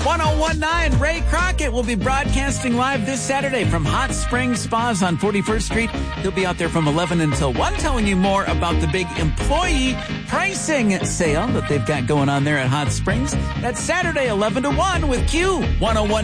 1019, Ray Crockett will be broadcasting live this Saturday from Hot Springs Spas on 41st Street. He'll be out there from 11 until 1 telling you more about the big employee pricing sale that they've got going on there at Hot Springs. That's Saturday, 11 to 1 with Q 101.